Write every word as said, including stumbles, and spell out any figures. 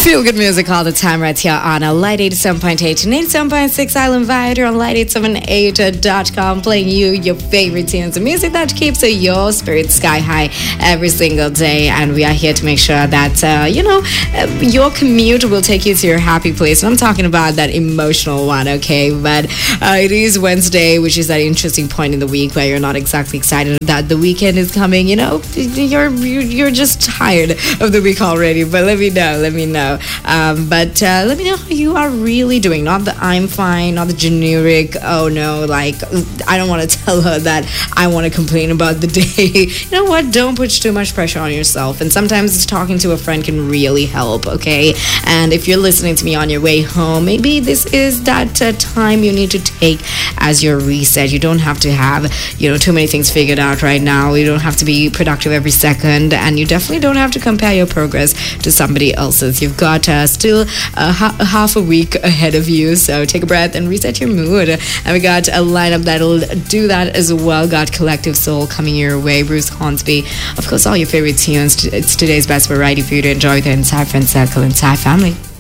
Feel good music all the time right here on a Light eighty-seven point eight and eighty-seven point six Island Vider on light eight seven eight dot com, playing you your favorite tunes of music that keeps your spirit sky high every single day. And we are here to make sure that, uh, you know, uh, your commute will take you to your happy place. And I'm talking about that emotional one, okay? But uh, it is Wednesday, which is that interesting point in the week where you're not exactly excited that the weekend is coming. You know, you're, you're, you're just tired of the week already. But let me know, let me know. Um, but uh, let me know how you are really doing. Not the I'm fine, not the generic, oh no, like I don't want to tell her that I want to complain about the day. You know what? Don't put too much pressure on yourself. And sometimes talking to a friend can really help, okay? And if you're listening to me on your way home, maybe this is that uh, time you need to take as your reset. You don't have to have, you know, too many things figured out right now. You don't have to be productive every second. And you definitely don't have to compare your progress to somebody else's. You've got uh, still uh, ha- half a week ahead of you, so take a breath and reset your mood. And we got a lineup that'll do that as well. Got Collective Soul coming your way, Bruce Hornsby, of course, all your favorite tunes. It's today's best variety for you to enjoy with the entire friend circle, entire family.